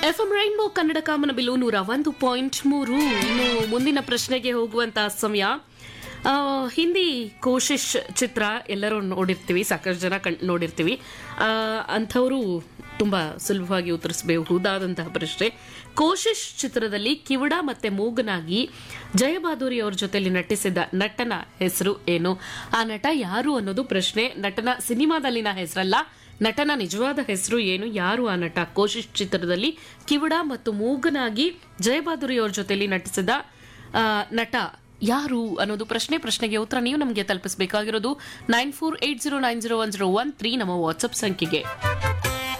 FM rainbow Kannada ಕಾಮನಬಿಲ್ಲು 101.3. ಇನ್ನು ಮುಂದಿನ ಪ್ರಶ್ನೆಗೆ ಹೋಗುವಂತಹ ಸಮಯ. ಹಿಂದಿ ಕೋಶಿಶ್ ಚಿತ್ರ ಎಲ್ಲರೂ ನೋಡಿರ್ತೀವಿ, ಸಾಕಷ್ಟು ಜನ ನೋಡಿರ್ತೀವಿ. ಅಂಥವರು ತುಂಬಾ ಸುಲಭವಾಗಿ ಉತ್ತರಿಸಬಹುದಾದಂತಹ ಪ್ರಶ್ನೆ. ಕೋಶಿಶ್ ಚಿತ್ರದಲ್ಲಿ ಕಿವುಡ ಮತ್ತೆ ಮೂಗನಾಗಿ ಜಯಬಾದುರಿ ಅವ್ರ ಜೊತೆಲಿ ನಟಿಸಿದ ನಟನ ಹೆಸರು ಏನು? ಆ ನಟ ಯಾರು ಅನ್ನೋದು ಪ್ರಶ್ನೆ. ನಟನ ಸಿನಿಮಾದಲ್ಲಿನ ಹೆಸರಲ್ಲ, ನಟನ ನಿಜವಾದ ಹೆಸರು ಏನು? ಯಾರು ಆ ನಟ? ಕೋಶಿಶ್ ಚಿತ್ರದಲ್ಲಿ ಕಿವುಡ ಮತ್ತು ಮೂಗನಾಗಿ ಜಯಬಾದುರಿ ಅವ್ರ ಜೊತೆಲಿ ನಟಿಸಿದ ನಟ ಯಾರು ಅನ್ನೋದು ಪ್ರಶ್ನೆ. ಪ್ರಶ್ನೆಗೆ ಉತ್ತರ ನೀವು ನಮಗೆ ತಲುಪಿಸಬೇಕಾಗಿರೋದು 9480901013 ನಮ್ಮ ವಾಟ್ಸ್ಆಪ್ ಸಂಖ್ಯೆಗೆ.